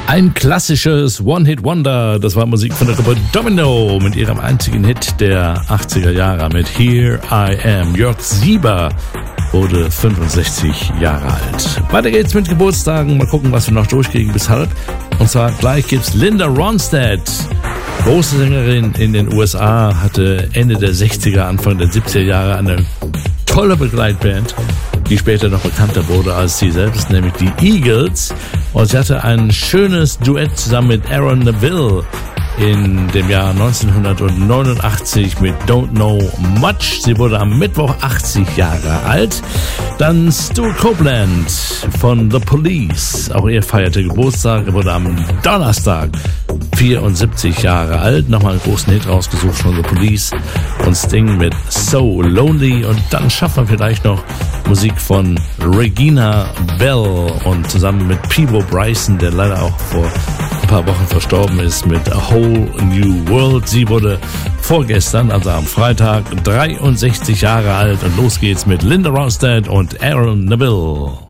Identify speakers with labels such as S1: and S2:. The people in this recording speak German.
S1: Ein klassisches One-Hit-Wonder, das war Musik von der Gruppe Domino mit ihrem einzigen Hit der 80er Jahre mit Here I Am. Jörg Sieber wurde 65 Jahre alt. Weiter geht's mit Geburtstagen, mal gucken, was wir noch durchkriegen bis halb. Und zwar gleich gibt's Linda Ronstadt. Große Sängerin in den USA, hatte Ende der 60er, Anfang der 70er Jahre eine tolle Begleitband, die später noch bekannter wurde als sie selbst, nämlich die Eagles. Und sie hatte ein schönes Duett zusammen mit Aaron Neville in dem Jahr 1989 mit Don't Know Much. Sie wurde am Mittwoch 80 Jahre alt. Dann Stuart Copeland von The Police. Auch er feierte Geburtstag. Er wurde am Donnerstag 74 Jahre alt. Nochmal einen großen Hit rausgesucht von The Police und Sting mit So Lonely. Und dann schaffen wir vielleicht noch Musik von Regina Bell und zusammen mit Peabo Bryson, der leider auch vor ein paar Wochen verstorben ist, mit A Whole New World. Sie wurde vorgestern, also am Freitag, 63 Jahre alt und los geht's mit Linda Ronstadt und Aaron Neville.